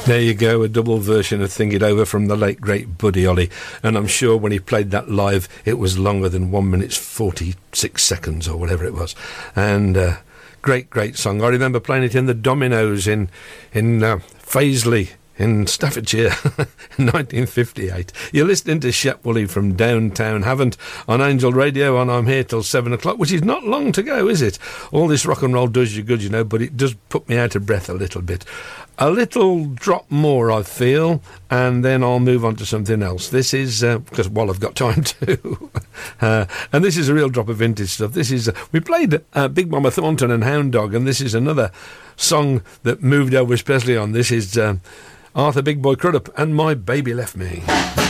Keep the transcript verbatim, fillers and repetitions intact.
There you go, a double version of Think It Over from the late, great Buddy Holly. And I'm sure when he played that live, it was longer than one minute forty-six seconds or whatever it was. And uh, great, great song. I remember playing it in the Dominoes in, in uh, Faisley in Staffordshire in nineteen fifty-eight. You're listening to Shep Woolley from Downtown Havant on Angel Radio, and I'm here till seven o'clock, which is not long to go, is it? All this rock and roll does you good, you know, but it does put me out of breath a little bit. A little drop more, I feel, and then I'll move on to something else. This is, uh, because, well, I've got time to. uh, and this is a real drop of vintage stuff. This is, uh, we played uh, Big Mama Thornton and Hound Dog, and this is another song that moved Elvis Presley on. This is uh, Arthur Big Boy Crudup and My Baby Left Me.